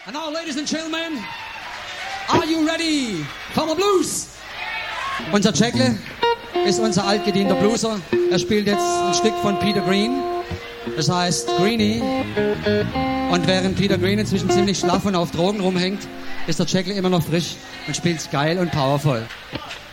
And now, ladies and gentlemen, are you ready for the blues? Unser Jackle ist unser altgedienter Blueser. Er spielt jetzt ein Stück von Peter Green. Das heißt Greenie. Und während Peter Green inzwischen ziemlich schlaff und auf Drogen rumhängt, ist der Jackle immer noch frisch und spielt's geil und powervoll.